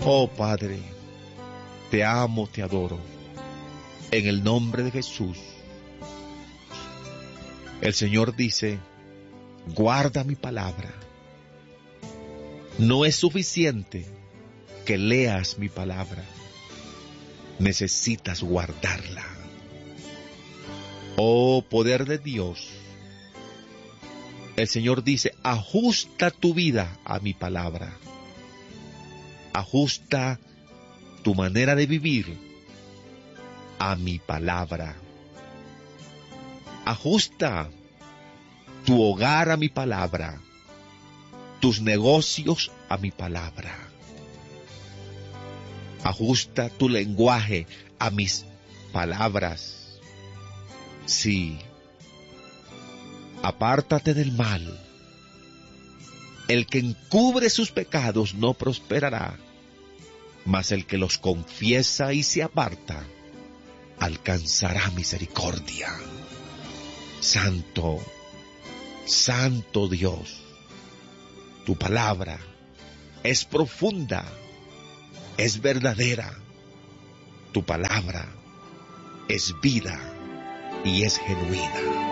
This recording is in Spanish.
Oh Padre, te amo, te adoro. En el nombre de Jesús. El Señor dice, guarda mi palabra. No es suficiente que leas mi palabra. Necesitas guardarla. Oh poder de Dios. El Señor dice, ajusta tu vida a mi palabra. Ajusta tu manera de vivir a mi palabra. Ajusta tu hogar a mi palabra, tus negocios a mi palabra. Ajusta tu lenguaje a mis palabras. Sí, apártate del mal. El que encubre sus pecados no prosperará, mas el que los confiesa y se aparta alcanzará misericordia. Santo, Santo Dios, tu palabra es profunda, es verdadera. Tu palabra es vida y es genuina.